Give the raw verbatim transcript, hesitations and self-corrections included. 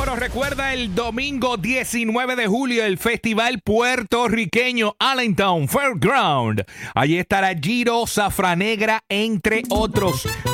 Pero recuerda el domingo diecinueve de julio el festival puertorriqueño Allentown Fairground. Allí estará Giro, Zafra Negra, entre otros.